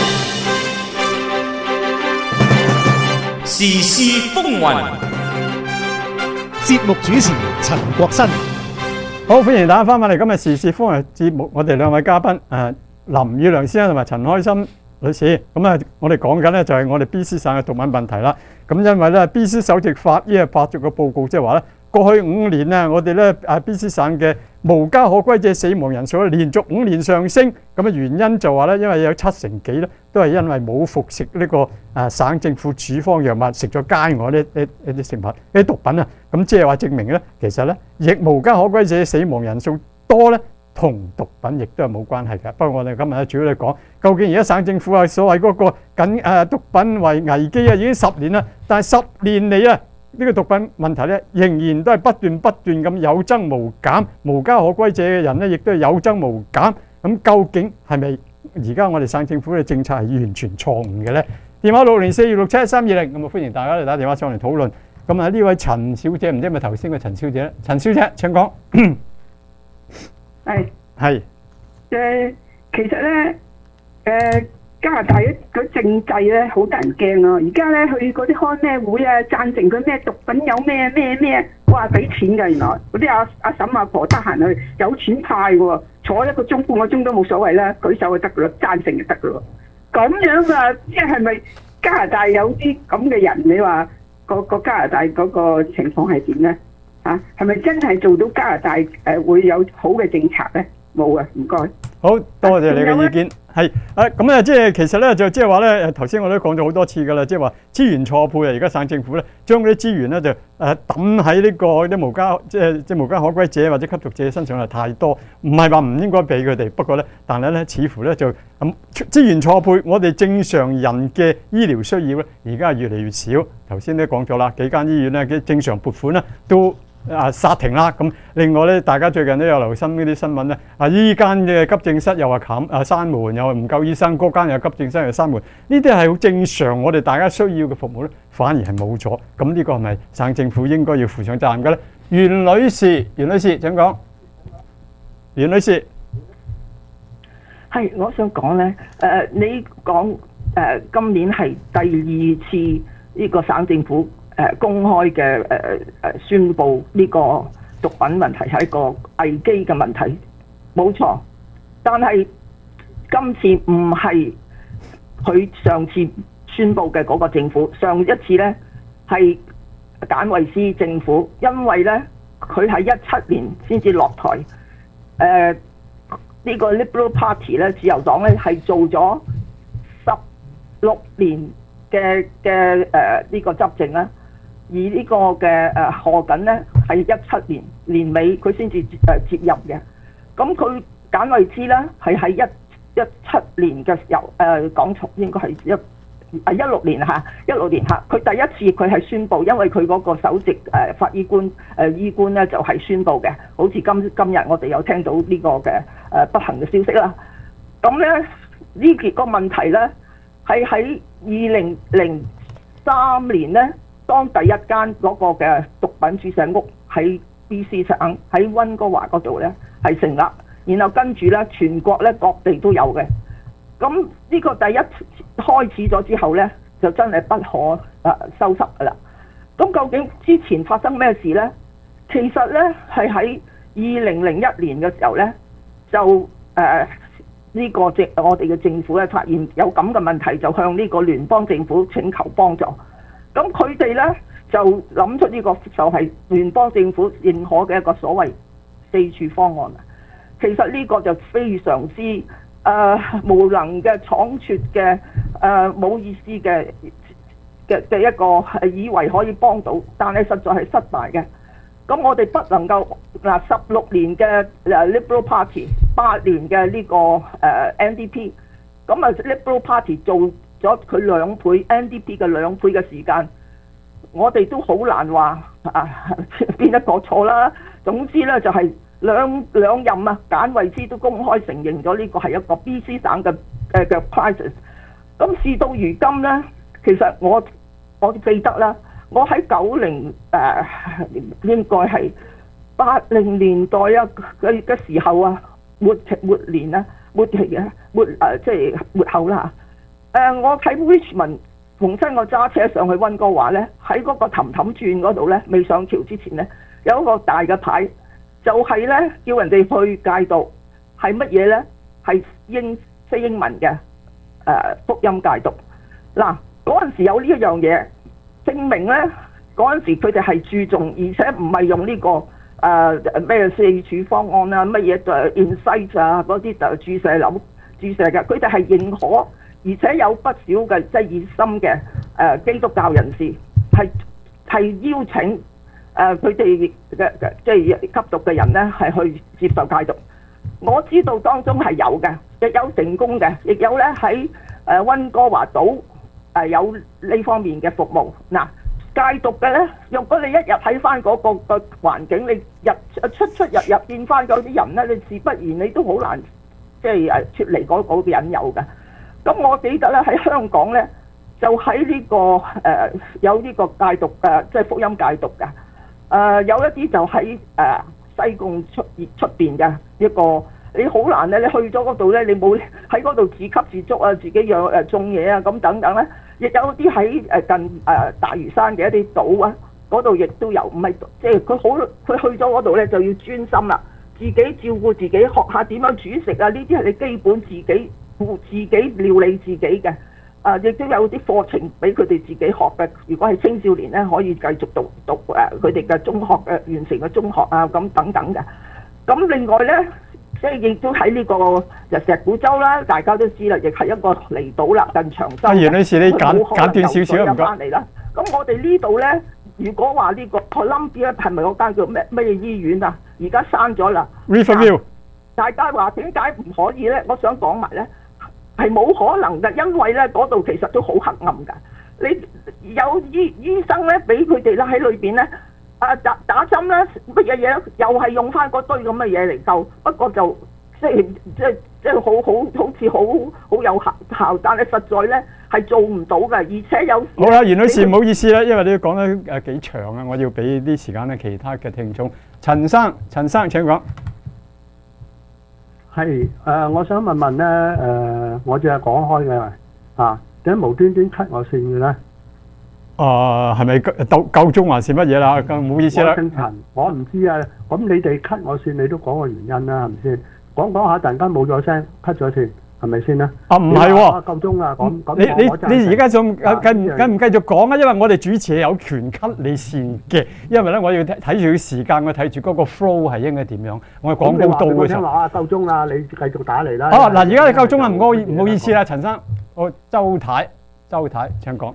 時事風雲， 節目主持陳國新。 好，歡迎大家翻返嚟今日時事風雲節目，我哋兩位嘉賓誒林宇亮先生同埋陳開心女士，咁啊，我哋講緊咧就係我哋 B C 省嘅毒品問題啦。咁因為咧 B C 首席法醫啊發咗個報告，即係話咧過去五年啊，我哋咧啊 B C 省嘅無家可歸者死亡人數咧連續五年上升。咁嘅原因就話咧，因為有七成幾咧都係因為冇服食呢個啊省政府處方藥物，食咗街外呢呢呢啲食物呢啲毒品啊。咁即係話證明咧，其實咧亦無家可歸者死亡人數多咧，同毒品亦都係冇關係嘅。不過我哋今日咧主要嚟講，究竟而家省政府啊所謂嗰個緊誒毒品為危機啊，已經十年啦，但係十年嚟啊呢個毒品問題咧仍然都係不斷不斷咁有增無減，無家可歸者嘅人咧亦都係有增無減。咁究竟係咪而家我哋省政府嘅政策係完全錯誤嘅咧？電話六零四二六七三二零，咁啊歡迎大家嚟打電話上嚟討論。咁啊呢位陳小姐，唔知係咪頭先嘅陳小姐咧？陳小姐請講。 係係誒，其實咧誒加拿大嗰政制咧好得人驚啊！而家咧去嗰啲開咩會啊，贊成佢咩毒品有咩咩咩，哇俾錢㗎原來嗰啲阿阿嬸阿婆得閒去有錢派喎，坐一個鐘半個鐘都冇所謂啦，舉手就得㗎啦，贊成就得㗎咯。咁樣啊，即係係咪加拿大有啲咁嘅人？你話個個加拿大嗰個情況係點咧？啊，係咪真係做到加拿大誒、呃、會有好嘅政策咧？冇啊，唔該。 好多謝你嘅意見。係啊，咁啊，即係其實咧，就即係話咧，頭先我都講咗好多次㗎啦，即係話資源錯配啊！而家省政府咧，將嗰啲資源咧就誒抌喺呢個啲無家即係即係無家可歸者或者吸毒者身上係太多，唔係話唔應該俾佢哋，不過咧，但係咧，似乎咧就咁資源錯配，我哋正常人嘅醫療需要咧，而家係越嚟越少。頭先都講咗啦，幾間醫院咧嘅正常撥款咧都啊煞停啦。咁另外咧，大家最近都有留心呢啲新聞咧，啊依間嘅急症室又話冚啊閂門，又話唔夠醫生，嗰間又急症室又閂門，呢啲係好正常，我哋大家需要嘅服務咧，反而係冇咗。咁呢個係咪省政府應該要負上責任嘅咧？袁女士，袁女士請講。袁女士， 係我想講咧，誒、呃、你講誒、呃、今年係第二次呢個省政府。誒公開嘅誒誒宣佈呢個毒品問題係一個危機嘅問題，冇錯。但係今次唔係佢上次宣佈嘅嗰個政府，上一次呢係簡惠斯政府，因為呢佢係一七年先至落台。誒、呃、呢、呢個 Liberal Party 咧，自由黨咧係做咗十六年嘅嘅誒呢個執政啦。而呢個嘅誒賀錦咧係一七年年尾佢先至誒接任嘅，咁佢簡惠斯咧係喺一一七年嘅時候誒講從應該係一啊一六年嚇一六年嚇，佢第一次佢係宣佈，因為佢嗰個首席誒法醫官誒醫官咧就係宣佈嘅，好似今今日我哋有聽到呢個嘅誒不幸嘅消息啦。咁咧呢幾個問題咧係喺二零零三年咧。當第一間嗰個嘅毒品注射屋喺 B C 省喺溫哥華嗰度咧係成立，然後跟住咧全國咧各地都有嘅。咁呢個第一開始咗之後咧，就真係不可誒收拾噶啦。咁究竟之前發生咩事咧？其實咧係喺二零零一年嘅時候咧，就誒呢、呃這個政我哋嘅政府咧發現有咁嘅問題，就向呢個聯邦政府請求幫助。咁佢哋咧就諗出呢個就係聯邦政府認可嘅一個所謂四處方案。其實呢個就非常之誒、呃、無能嘅倉促嘅誒冇意思嘅嘅嘅一個係以為可以幫到，但係實在係失敗嘅。咁我哋不能夠嗱十六年嘅誒 Liberal Party， 八年嘅呢個誒 N D P， 咁啊 Liberal Party 做咗佢兩倍 N D P 嘅兩倍嘅時間，我哋都好難話啊邊一個錯啦。總之咧就係、是、兩兩任啊，簡惠斯都公開承認咗呢個係一個 B C 省嘅誒嘅 crisis。咁事到如今咧，其實我我記得啦，我喺九零誒應該係八零年代啊嘅嘅時候啊，末期末年啊，末期嘅末誒即係末後啦。誒、呃，我喺 Richmond 逢親我揸車上去溫哥華咧，喺嗰個氹氹轉嗰度咧，未上橋之前咧，有一個大嘅牌，就係、是、咧叫人哋去戒毒，係乜嘢咧？係英識英文嘅，誒、 誒福音戒毒。嗱，嗰陣時有呢一樣嘢，證明咧嗰陣時佢哋係注重，而且唔係用呢、這個誒咩、呃、四處方案啊，乜嘢誒 insight 啊嗰啲就注射瘤注射嘅，佢哋係認可，而且有不少嘅即係熱心嘅誒、呃、基督教人士係係邀請誒佢哋嘅即係吸毒嘅人咧係去接受戒毒。我知道當中係有嘅，亦有成功嘅，亦有咧喺誒溫哥華島誒、呃、有呢方面嘅服務。嗱，戒毒嘅咧，如果你一日睇翻嗰個個環境，你入出出入入見翻嗰啲人咧，你自不然你都好難即係誒脫離嗰嗰個引誘嘅。咁我記得咧喺香港咧，就喺呢、這個誒、呃、有呢個戒毒嘅，即係福音戒毒嘅。誒、呃、有一啲就喺誒、呃、西貢出出邊嘅一個，你好難咧，你去咗嗰度咧，你冇喺嗰度自給自足啊，自己養誒、呃、種嘢啊，咁等等咧。亦有啲喺誒近誒、呃、大嶼山嘅一啲島啊，嗰度亦都有，唔係即係佢好佢去咗嗰度咧就要專心啦，自己照顧自己，學下點樣煮食啊，呢啲係你基本自己顧自己料理自己嘅。啊，亦都有啲課程俾佢哋自己學嘅。如果係青少年咧，可以繼續讀讀誒佢哋嘅中學嘅完成嘅中學啊，咁等等嘅。咁另外咧，即係亦都喺呢個就石鼓洲啦，大家都知啦，亦係一個離島啦，近長洲。 阿袁女士，你簡簡短少少唔該。 翻嚟啦。咁我哋呢度咧，如果話呢個 Columbia 係咪嗰間叫咩咩醫院啊？而家刪咗啦。 Riverview。 大家話點解唔可以咧？我想講埋咧。係冇可能嘅，因為咧嗰度其實都好黑暗㗎。你有醫醫生咧，俾佢哋咧喺裏邊咧，啊打打針啦，乜嘢嘢又係用翻嗰堆咁嘅嘢嚟救，不過就即係即係即係好好好似好好有效效，但係實在咧係做唔到嘅，而且有時。 好啦，袁女士唔好意思啦，因為你講得誒幾長啊，我要俾啲時間咧其他嘅聽眾。陳生，陳生請講。 係誒、呃，我想問問咧誒、呃，我淨係講開嘅啊，點解無端端 cut 我線嘅咧？ 啊，係咪夠夠鐘還是乜嘢啦？咁唔好意思啦。 我姓陳，我唔知啊。咁你哋 cut 我線，你都講個原因啦，係咪先？講講下，突然間冇咗聲 ，cut 咗線，係咪先咧？ 啊，唔係喎， 夠鐘啦，咁咁你你你而家仲繼啊繼唔繼唔繼續講啊？因為我哋主持係有權 cut 你線嘅，因為咧我要睇睇住時間，我睇住嗰個 flow 係應該點樣。我係廣告到嘅時候。 咁你話啊，夠鐘啦，你繼續打嚟啦。 哦，嗱，而家你夠鐘啦，唔好唔好意思啦，陳生，我周太，周太請講。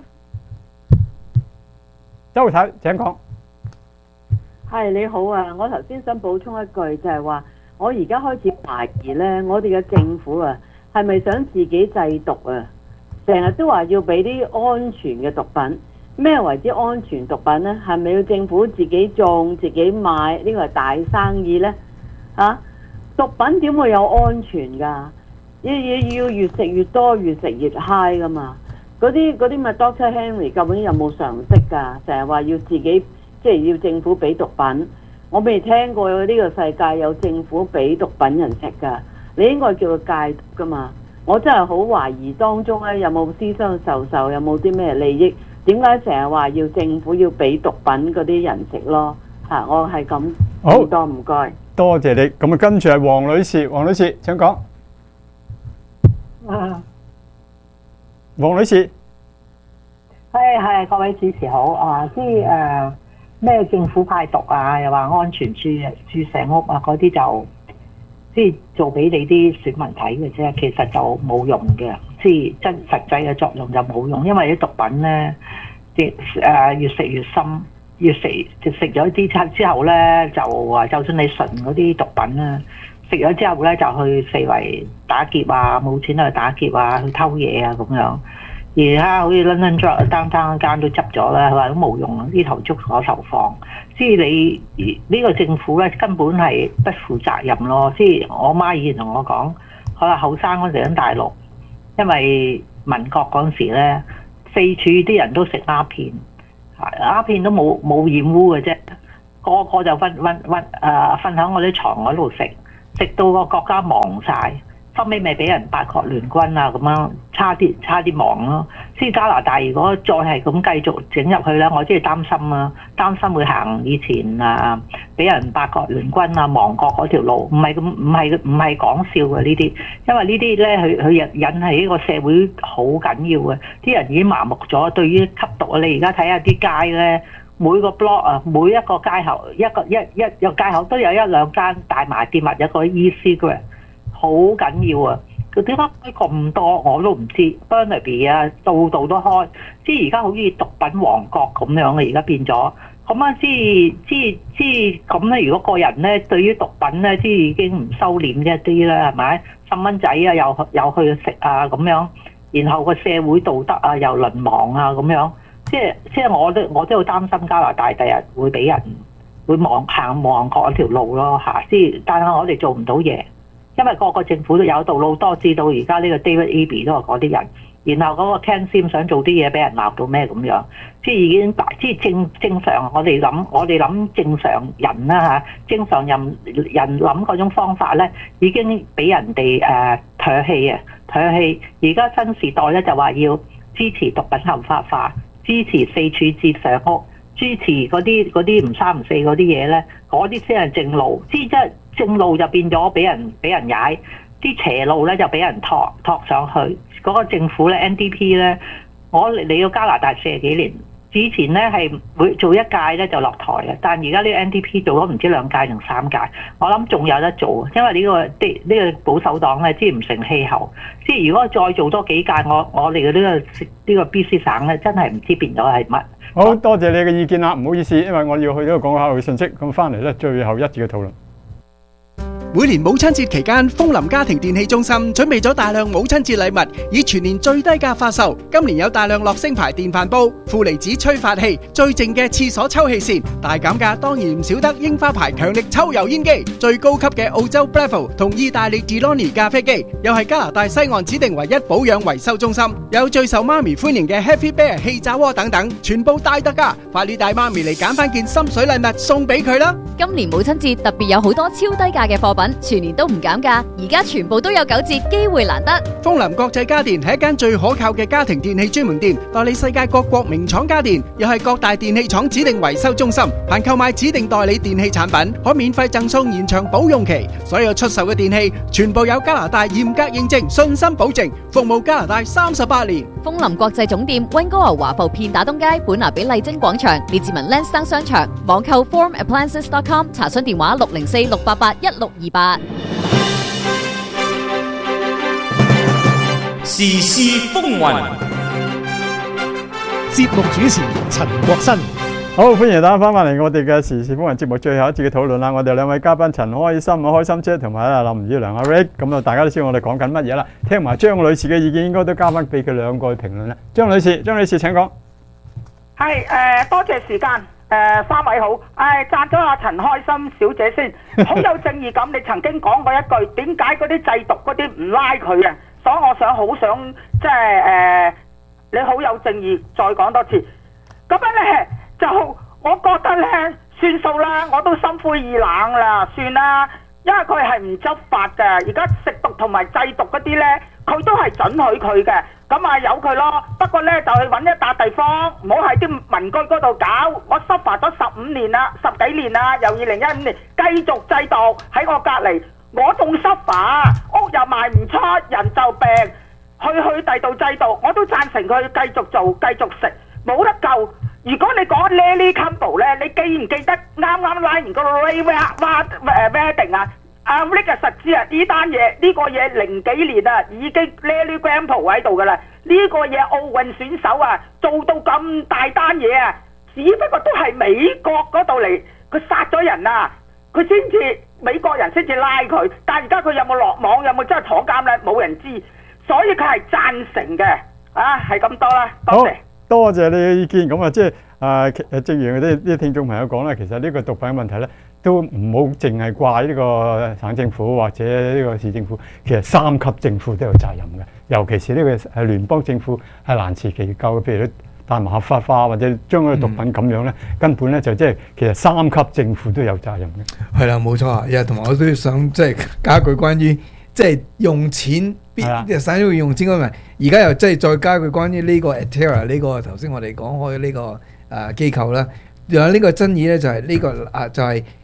周太請講。 係你好啊，我頭先想補充一句，就係話我而家開始懷疑咧，我哋嘅政府啊，係咪想自己製毒啊？成日都話要俾啲安全嘅毒品，咩為之安全毒品呢？係咪要政府自己種自己買？呢個係大生意呢？啊，毒品點會有安全㗎？要要要越食越多，越食越 high 㗎嘛？嗰啲嗰啲咪 Doctor Henry 究竟有冇常識㗎？成日話要自己即係要政府俾毒品，我未聽過呢個世界有政府俾毒品人食㗎。你應該叫佢戒毒㗎嘛？我真係好懷疑當中咧有冇私相授受，有冇啲咩利益？點解成日話要政府要俾毒品嗰啲人食咯？嚇、啊，我係咁。好多唔該。 多謝你。咁啊，跟住係黃女士，黃女士請講。 啊， 黃女士。 係係，各位主持好啊！即係誒咩政府派毒啊，又話安全注注射屋啊，嗰啲就即係做俾你啲選民睇嘅啫，其實就冇用嘅，即係真實際嘅作用就冇用，因為啲毒品咧，即係誒越食越深，越食就食咗啲之之後咧，就話就算你純嗰啲毒品啦，食咗之後咧就去四圍打劫啊，冇錢去打劫啊，去偷嘢啊咁樣。而家好似 London Drug 單單間都執咗啦，佢話都冇用，呢頭捉嗰頭放。即係你呢個政府咧根本係不負責任咯。即係我媽以前同我講，佢話後生嗰陣喺大陸，因為民國嗰陣時咧，四處啲人都食鴉片，鴉片都冇冇染污嘅啫，個個就瞓瞓瞓誒瞓喺我啲床嗰度食，食到個國家亡晒。後尾咪俾人八國聯軍啊咁樣，差啲差啲亡咯。即係加拿大如果再係咁繼續整入去咧，我真係擔心啊，擔心會行以前啊俾人八國聯軍啊亡國嗰條路，唔係咁唔係唔係講笑嘅呢啲，因為呢啲咧佢佢引引起呢個社會好緊要嘅，啲人已經麻木咗對於吸毒啊！你而家睇下啲街咧，每個 block 啊，每一個街口一個一一一個街口都有一兩間大麻店或者一個 e-cigarette， 好緊要啊！佢點解開咁多我都唔知 ，Burnaby 啊，度度都開，即係而家好似毒品王國咁樣嘅，而家變咗。咁啊，即係即係即係咁咧。如果個人咧對於毒品咧，即係已經唔收斂一啲啦，係咪？細蚊仔啊，又又去食啊咁樣，然後個社會道德啊又淪亡啊咁樣，即係即係我都我都好擔心加拿大第日會俾人會望行亡國嗰條路咯嚇。即係但係我哋做唔到嘢，因為個個政府都有道路多知道，而家呢個 David Eby 都係嗰啲人。然後嗰個 Ken Sim 想做啲嘢俾人鬧到咩咁樣，即係已經即係正正常。我哋諗我哋諗正常人啦嚇，正常人人諗嗰種方法咧，已經俾人哋誒唾棄啊唾棄。而家新時代咧就話要支持毒品合法化，支持四處截上屋，支持嗰啲嗰啲唔三唔四嗰啲嘢咧，嗰啲先係正路。即係正路就變咗俾人俾人踩，啲邪路咧就俾人托托上去。嗰個政府咧 N D P 咧，我嚟到加拿大四十幾年，之前咧係會做一屆咧就落台嘅，但而家呢個 N D P 做咗唔知兩屆定三屆，我諗仲有得做，因為呢、呢個啲呢、呢個保守黨咧即係唔成氣候，即係如果再做多幾屆，我我哋嘅呢個呢、呢個 B C 省咧真係唔知變咗係乜。 好多謝你嘅意見啦，唔好意思，因為我要去呢個廣告客戶信息，咁翻嚟咧最後一節嘅討論。 每年母親節期間，楓林家庭電器中心準備咗大量母親節禮物，以全年最低價發售。今年有大量樂聲牌電飯煲、負離子吹發器、最靜嘅廁所抽氣扇，大減價當然唔少得櫻花牌強力抽油煙機、最高級嘅澳洲 Breville 同意大利 Delony 咖啡機，又係加拿大西岸指定唯一保養維修中心，有最受媽咪歡迎嘅 Happy Bear 氣炸鍋等等，全部大特價，快啲帶媽咪嚟揀翻件心水禮物送俾佢啦！ 今年母親節特別有好多超低價嘅貨品。全年都唔減價，而家全部都有九折，機會難得。 楓林國際家電係一間最可靠嘅家庭電器專門店，代理世界各國名廠家電，又係各大電器廠指定維修中心。凡購買指定代理電器產品，可免費贈送延長保用期。所有出售嘅電器全部有加拿大嚴格認證，信心保證，服務加拿大三十八年。 楓林國際總店溫哥華華埠片打東街，本拿比麗晶廣場，列治文 Lansdowne 商場，網購 form appliances dot com， 查詢電話六零四六八八一六二八。 時事風雲， 節目主持陳國新。 好，歡迎大家翻返嚟我哋嘅時事風雲節目最後一節嘅討論啦。我哋兩位嘉賓陳開心啊，開心姐同埋啊林宇良阿 Rick， 咁啊大家都知道我哋講緊乜嘢啦。聽埋張女士嘅意見，應該都交翻俾佢兩個去評論啦。張女士，張女士請講。 係誒、呃，多謝時間。誒、呃、三位好，誒讚咗阿陳開心小姐先，好有正義感。你曾經講過一句，點解嗰啲製毒嗰啲唔拉佢啊？所以我想好想即係誒，你好有正義，再講多次。咁樣咧就我覺得咧算數啦，我都心灰意冷啦，算啦，因為佢係唔執法嘅。而家食毒同埋製毒嗰啲咧，佢都係准許佢嘅。咁啊由佢咯，不過咧就去揾一笪地方，唔好喺啲民居嗰度搞。我執法咗十五年啦，十幾年啦，由二零一五年繼續製毒喺我隔離，我仲執法，屋又賣唔出，人就病，去去第度製毒，我都贊成佢繼續做，繼續食，冇得救。如果你講 Lily Campbell 咧，你記唔記得啱啱拉完個 Ray Wedding 啊？阿 Rick 啊，實知啊，呢單嘢呢個嘢零幾年啊，已經 Lily Campbell 喺度噶啦。呢、這個嘢奧運選手啊，做到咁大單嘢啊，只不過都係美國嗰度嚟，佢殺咗人啊，佢先至美國人先至拉佢。但係而家佢有冇落網，有冇真係坐監咧？冇人知，所以佢係贊成嘅。啊，係咁多啦，多謝。 多謝你嘅意見。咁啊，即係啊，正如啲啲聽眾朋友講啦，其實呢個毒品嘅問題咧，都唔好淨係怪呢個省政府或者呢個市政府，其實三級政府都有責任嘅。尤其是呢個係聯邦政府係難辭其咎，譬如大麻合法化或者將嗰個毒品咁樣咧，嗯、根本咧就即係其實三級政府都有責任嘅。 係啦，冇錯啊！同埋我都想即係加句關於即係用錢必省要用錢嗰問題，而家又即係再加句關於呢個 Atera 呢個頭先我哋講開呢個誒機構啦，仲有呢個爭議咧就係呢、呢個啊就係、是。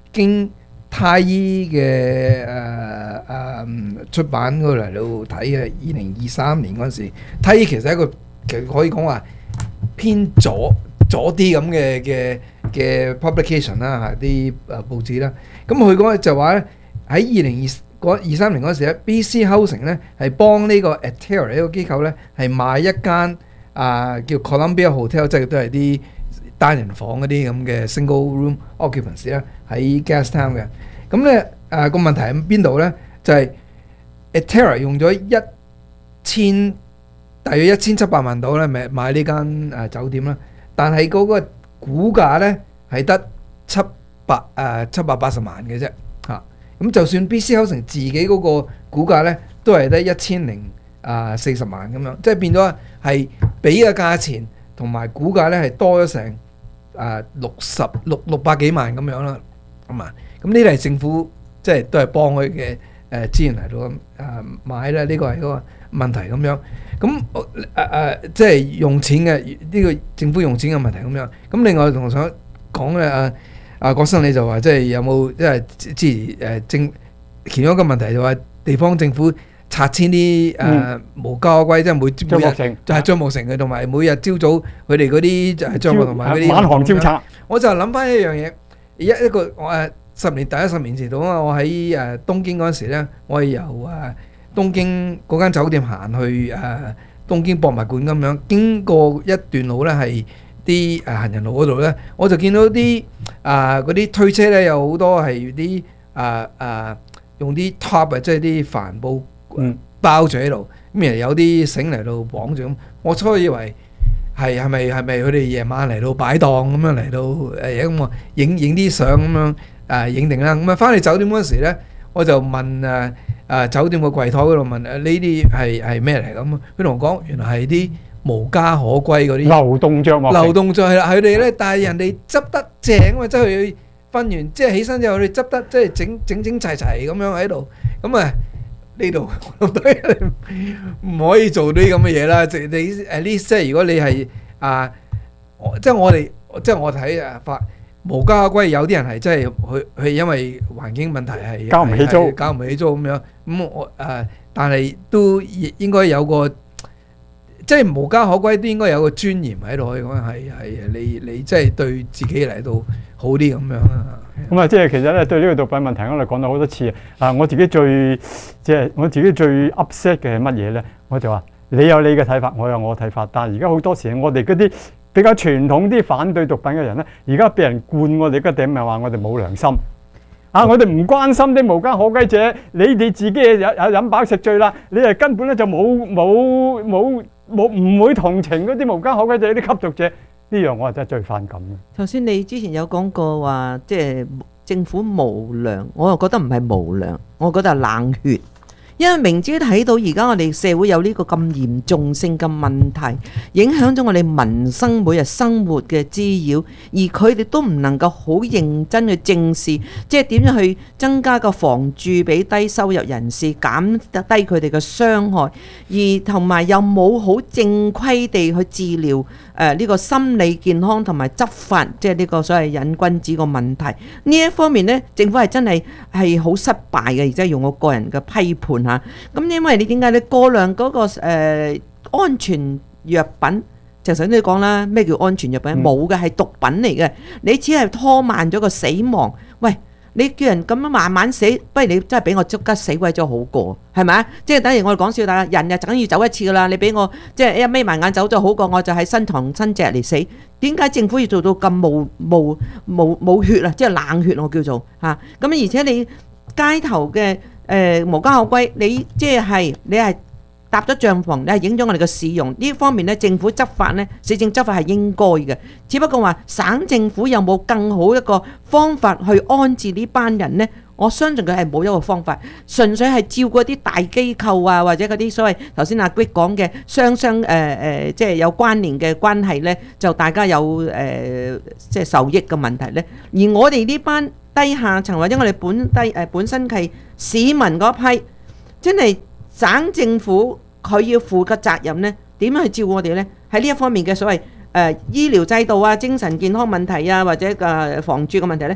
經太醫嘅誒誒出版嗰度嚟到睇嘅，二零二三年嗰陣時，太醫其實係一個其實可以講話偏左左啲咁嘅嘅嘅 publication 啦，啲誒報紙啦。咁佢講就話咧喺二零二二三年嗰時咧 ，B C Housing 咧係幫呢個 Aterra 呢個機構咧係買一間啊、呃、叫 Columbia Hotel， 即係都係啲單人房嗰啲咁嘅 single room occupancy 啦，喺 Gastown 嘅。咁咧誒個問題喺邊度咧？就係、是、Aterra 用咗一千大約一千七百萬度咧，咪買呢間誒酒店啦。但係嗰個股價咧係得七百誒七百八十萬嘅啫嚇。咁就算 B C Housing 自己嗰個股價咧，都係得一千零啊四十萬咁樣，即係變咗係比嘅價錢同埋股價咧係多咗成啊六十六六百幾萬咁樣啦。咁啊，咁呢啲係政府即係都係幫佢嘅誒資源嚟到誒買啦。呢個係嗰個問題咁樣。咁誒誒即係用錢嘅呢個政府用錢嘅問題咁樣。咁另外同我想講嘅啊啊郭生你就話即係有冇即係之前誒政其中一個問題就話地方政府拆遷啲誒無家可歸，即係每每日就係張木城嘅，同埋每日朝早佢哋嗰啲就係張木同埋嗰啲晚航招拆。 我就諗翻一樣嘢，一一個我誒十年第一十年前到啊，我喺誒東京嗰陣時咧，我係由誒東京嗰間酒店行去誒東京博物館咁樣，經過一段路咧係啲誒行人路嗰度咧，我就見到啲啊嗰啲推車咧有好多係啲啊啊用啲 top 啊，即係啲帆布包住喺度，咁然後有啲繩嚟到綁住咁。我初以為係係咪係咪佢哋夜晚嚟到擺檔咁樣嚟到誒咁我影影啲相咁樣誒影定啦。咁啊翻嚟酒店嗰陣時咧，我就問誒誒酒店個櫃台嗰度問誒呢啲係係咩嚟咁？佢同我講原來係啲無家可歸嗰啲流動帳幕， 流動帳係啦，佢哋咧，但係人哋執得正啊，即係佢瞓完即係起身之後，佢哋執得即係整整整齊齊咁樣喺度，咁啊呢度唔可以做啲咁嘅嘢啦。即係你誒呢，即係如果你係啊，即係我哋即係我睇啊法無家可歸，有啲人係真係佢佢因為環境問題係交唔起租， 交唔起租咁樣，咁我誒，但係都應該有個。即係無家可歸都應該有個尊嚴喺度，可以講係係你你即係對自己嚟到好啲咁樣啊。 咁啊，即係其實咧對呢個毒品問題，我哋講咗好多次啊。我自己最即係我自己最 upset 嘅係乜嘢咧？我就話你有你嘅睇法，我有我嘅睇法。但係而家好多時我哋嗰啲比較傳統啲反對毒品嘅人咧，而家俾人灌我哋嗰頂，咪話我哋冇良心啊！我哋唔關心啲無家可歸者，你哋自己有有飲飽食醉啦，你係根本咧就冇冇冇。冇唔會同情嗰啲無家可歸者啲吸毒者，呢樣我係真係最反感嘅。 頭先你之前有講過話，即係政府無良，我又覺得唔係無良，我覺得係冷血。因為明知睇到而家我哋社會有呢個咁嚴重性嘅問題，影響咗我哋民生每日生活嘅滋擾，而佢哋都唔能夠好認真去正視，即係點樣去增加個房住俾低收入人士，減低佢哋嘅傷害，而同埋又冇好正規地去治療誒呢個心理健康同埋執法，即係呢個所謂癮君子個問題。呢一方面呢，政府係真係係好失敗嘅，而且用我個人嘅批判嚇。咁因為你點解你過量嗰個誒安全藥品，就頭先你講啦，咩叫安全藥品？冇嘅，係毒品嚟嘅，你只係拖慢咗個死亡。喂，你叫人咁樣慢慢死，不如你真係俾我即刻死鬼咗好過，係咪啊？即係等於我哋講笑，但係人就梗要走一次噶啦。你俾我即係一眯埋眼走咗好過，我就喺新堂新隻嚟死。點解政府要做到咁冇冇冇冇血啊？即係冷血我叫做嚇。咁而且你街頭嘅。誒、呃、無家可歸，你即係你係搭咗帳篷，你係影咗我哋嘅市容呢方面咧，政府執法咧，市政執法係應該嘅。只不過話省政府有冇更好一個方法去安置呢班人呢？我相信佢係冇一個方法，純粹係照顧啲大機構啊，或者嗰啲所謂頭先阿 Greg 講嘅雙雙誒誒，即係有關聯嘅關係咧，就大家有誒、呃、即係受益嘅問題咧。而我哋呢班低下層或者我哋本低誒、呃、本身係市民嗰批，真係省政府佢要負嘅責任呢，點樣去照顧我哋呢？喺呢一方面嘅所謂誒、呃、醫療制度啊、精神健康問題啊，或者誒房住嘅問題呢，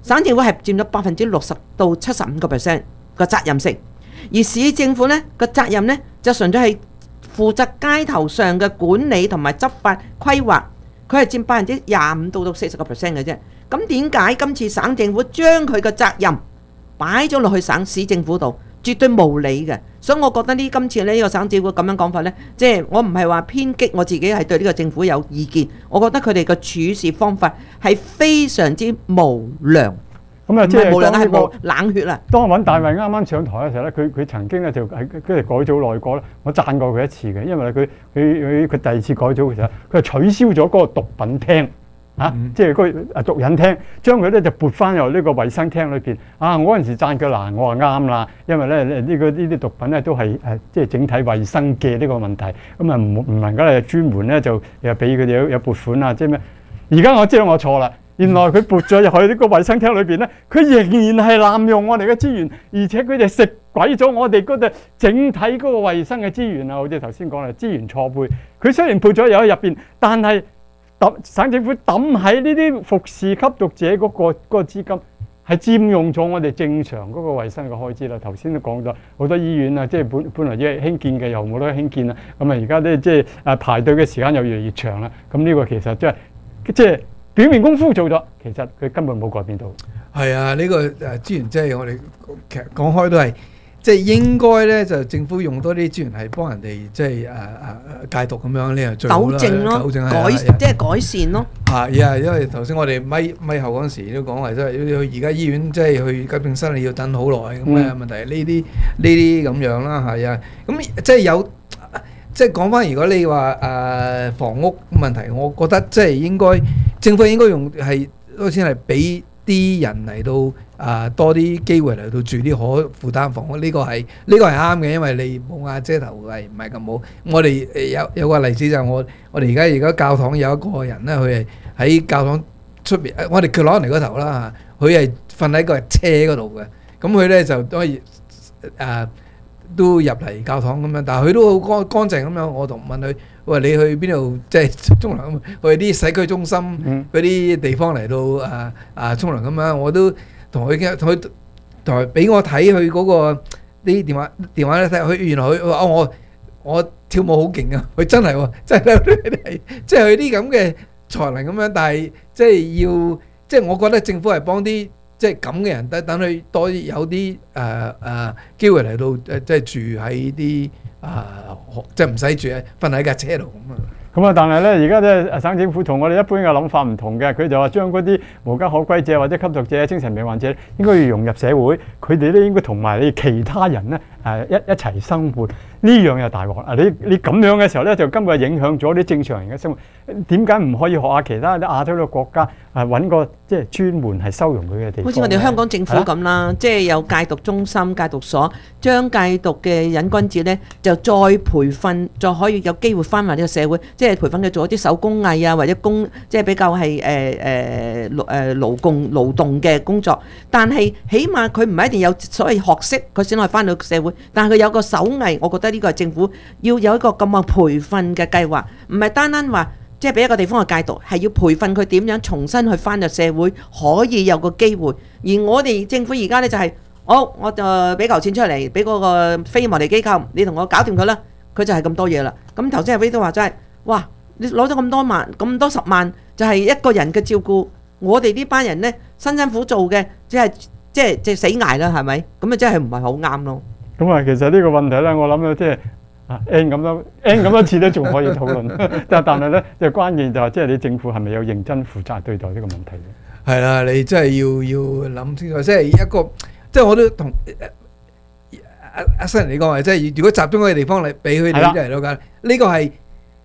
省政府係佔咗百分之六十到七十五個 percent 個責任性，而市政府呢個責任呢就純粹係負責街頭上嘅管理同埋執法規劃，佢係佔百分之廿五到到四十個 percent 嘅啫。咁點解今次省政府將佢嘅責任擺咗落去省市政府度，絕對無理嘅？所以我覺得呢今次呢個省政府咁樣講法呢，即係我唔係話偏激，我自己係對呢個政府有意見。我覺得佢哋嘅處事方法係非常之無良。 咁啊，即係無良係當呢個冇冷血啦。 當尹大衛啱啱上台嘅時候咧，佢佢曾經咧就喺跟住改組內閣咧，我讚過佢一次嘅，因為佢佢佢佢第二次改組嘅時候，佢係取消咗嗰個毒品廳啊， 嗯、 即係嗰個毒癮廳，將佢咧就撥翻入呢個衞生廳裏邊。啊，我嗰陣時讚佢嗱，我話啱啦，因為咧呢個呢啲毒品咧都係誒即係整體衞生嘅呢個問題，咁啊唔唔能夠咧專門咧就又俾佢哋有有撥款啊，即係咩？而家我知道我錯啦。原來佢撥咗入去呢個衞生廳裏邊咧，佢仍然係濫用我哋嘅資源，而且佢哋食鬼咗我哋嗰度整體嗰個衞生嘅資源啊！好似頭先講啦，資源錯配。佢雖然撥咗入去入邊，但係揼省政府抌喺呢啲服侍吸毒者嗰、嗰個嗰、嗰個資金，係佔用咗我哋正常嗰個衞生嘅開支啦。頭先都講咗好多醫院啊，即係本本來一興建嘅又冇得興建啦，咁啊而家咧即係誒排隊嘅時間又越嚟越長啦。咁呢個其實即係即係。表面功夫做咗，其實佢根本冇改變到。 係啊，呢、這個誒資源即係我哋其實講開都係，即係應該咧就政府用多啲資源係幫人哋即係誒誒戒毒咁樣，呢係最好啦。 糾正咯， 糾正改即係改善咯。 啊，呀，因為頭先我哋咪咪後嗰陣時都講話，即係去而家醫院即係去急症室你要等好耐咁嘅問題，呢啲呢啲咁樣啦，係啊，咁即係有。即係講翻，如果你話誒、呃、房屋問題，我覺得即係應該政府應該用係多錢係俾啲人嚟到啊、呃、多啲機會嚟到住啲可負擔房屋，呢、這個係呢、這個係啱嘅，因為你冇瓦遮頭係唔係咁好。我哋誒有有個例子就係我我哋而家而家教堂有一個人咧，佢係喺教堂出邊，我哋佢攞嚟嗰頭啦嚇，佢係瞓喺個車嗰度嘅，咁佢咧就可以誒。呃都入嚟教堂咁樣，但係佢都好乾乾淨咁樣。我同問佢：喂，你去邊度？即係沖涼？去啲洗區中心嗰啲地方嚟到啊啊沖涼咁樣。我都同佢傾，同佢同埋俾我睇佢嗰個啲電話電話咧睇。佢原來佢話：哦，我我跳舞好勁啊！佢真係喎，真係係即係佢啲咁嘅才能咁樣。但係即係要即係我覺得政府係幫啲。即係咁嘅人，等等佢多啲有啲誒誒機會嚟到誒，即係住喺啲啊，即係唔使住喺瞓喺架車度咁啊。 咁啊，但係咧，而家咧省政府同我哋一般嘅諗法唔同嘅，佢就話將嗰啲無家可歸者或者吸毒者、精神病患者應該要融入社會，佢哋咧應該同埋你其他人咧誒一一齊生活。呢樣又大鑊啊！你你咁樣嘅時候咧，就根本係影響咗啲正常人嘅生活。點解唔可以學下其他啲亞洲嘅國家誒揾個即係專門係收容佢嘅地方？ 好似我哋香港政府咁啦，即係有戒毒中心、戒毒所，將戒毒嘅癮君子咧就再培訓，再可以有機會翻埋呢個社會，即係培訓佢做一啲手工藝啊，或者工即係比較係誒誒勞誒勞工勞動嘅工作。但係起碼佢唔係一定有所謂學識，佢先可以翻到社會。但係佢有個手藝，我覺得呢個係政府要有一個咁嘅培訓嘅計劃，唔係單單話即係俾一個地方去戒毒，係要培訓佢點樣重新去翻入社會，可以有個機會。而我哋政府而家咧就係、是，好我就俾嚿錢出嚟，俾嗰個非牟利機構，你同我搞掂佢啦，佢就係咁多嘢啦。咁頭先阿 Ray 都話真係，哇！你攞咗咁多萬，咁多十萬，就係一個人嘅照顧。我哋呢班人咧辛辛苦做嘅，即係即係即係死捱啦，係咪？咁啊真係唔係好啱咯。 咁啊，其實呢個問題咧，我諗咧，即係啊 N 咁多 N 咁多次都仲可以討論，但但係咧，就關鍵就係即係你政府係咪有認真負責對待呢個問題嘅？ 係啦，你真係要要諗清楚，即係一個，即係我都同阿阿新人你講話，即係如果集中嗰個地方嚟俾佢哋嚟到㗎，呢個係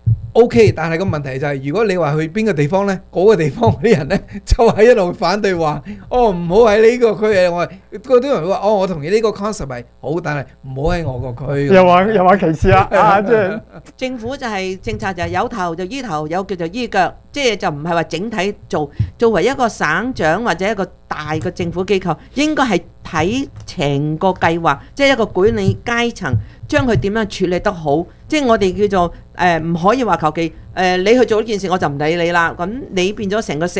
OK， 但係個問題就係，如果你話去邊個地方咧，嗰個地方啲人咧就係一路反對話，哦唔好喺呢個區嘅，我嗰啲人會話，哦我同意呢個 concept 係好，但係唔好喺我個區。 又話又話歧視啊！啊，即係政府就係政策就係有頭就醫頭，有腳就醫腳，即係就唔係話整體做。作為一個省長或者一個大嘅政府機構，應該係睇成個計劃，即係一個管理階層。將佢點樣處理得好，即係我哋叫做誒唔可以話求其誒你去做呢件事我就唔理你啦，咁你變咗成個社